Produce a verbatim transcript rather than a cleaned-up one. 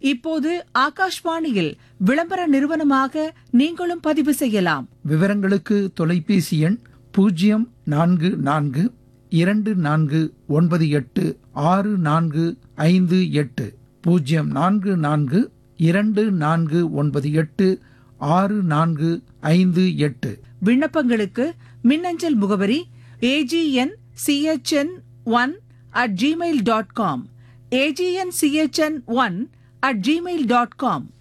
இப்போது ஆகாஷ்வாணியில் விளம்பர நிறுவனமாக நீங்களும் பதிவு செய்யலாம். விவரங்களுக்கு தொலைபேசி எண் பூஜ்ஜியம் நான்கு நான்கு இரண்டு நான்கு ஒன்பது எட்டு ஆறு நான்கு ஐந்து எட்டு பூஜ்ஜியம் நான்கு நான்கு இரண்டு நான்கு ஒன்பது எட்டு ஆறு நான்கு ஐந்து எட்டு. விண்ணப்பங்களுக்கு மின்னஞ்சல் முகவரி AGN CHN one at Gmail dot com, AGN CHN one at Gmail dot com.